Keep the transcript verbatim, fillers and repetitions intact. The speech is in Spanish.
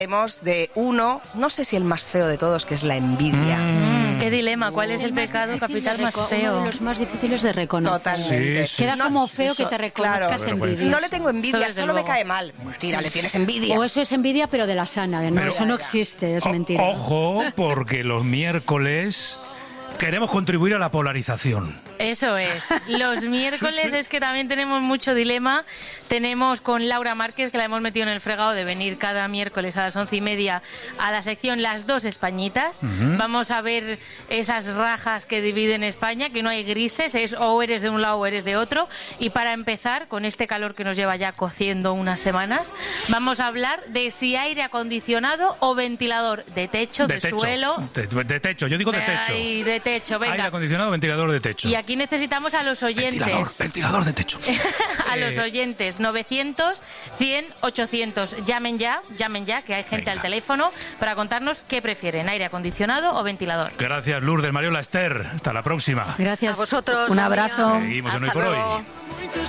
Hemos de uno, no sé si el más feo de todos, que es la envidia. Mm, qué dilema, ¿cuál es el pecado capital más feo? Uno de los más difíciles de reconocer. Totalmente. Sí, sí. Queda No, como feo eso, que te reconozcas claro. envidia. No le tengo envidia, Desde solo me luego. cae mal. Mentira, le tienes envidia. O eso es envidia, pero de la sana. No, Pero- eso no existe, es O- mentira. Ojo, porque los miércoles queremos contribuir a la polarización. Eso es. Los miércoles Sí, sí. es que también tenemos mucho dilema. Tenemos con Laura Márquez, que la hemos metido en el fregado de venir cada miércoles a las once y media a la sección Las Dos Españitas. Ujú. Vamos a ver esas rajas que dividen España, que no hay grises, es o eres de un lado o eres de otro. Y para empezar, con este calor que nos lleva ya cociendo unas semanas, vamos a hablar de si aire acondicionado o ventilador, de techo, de, De techo. suelo. De, de techo, yo digo de techo. Ay, de techo, venga. Aire acondicionado, ventilador de techo. Y aquí necesitamos a los oyentes. Ventilador, ventilador de techo. A Eh, los oyentes, novecientos, cien, ochocientos. Llamen ya, llamen ya, que hay gente Venga. al teléfono para contarnos qué prefieren, aire acondicionado o ventilador. Gracias, Lourdes, Mariola, Esther. Hasta la próxima. Gracias. A vosotros. Un abrazo. Seguimos en Hoy Hasta por luego. Hoy.